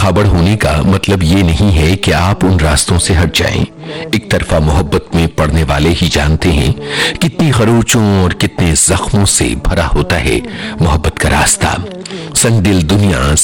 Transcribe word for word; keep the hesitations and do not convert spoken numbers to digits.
भावड़ होने का मतलब ये नहीं है कि आप उन रास्तों से हट जाएं। एक तरफा मोहब्बत में पड़ने वाले ही जानते हैं कितनी खरोचों और कितने जख्मों से भरा होता है मोहब्बत का रास्ता। संगदिल दुनिया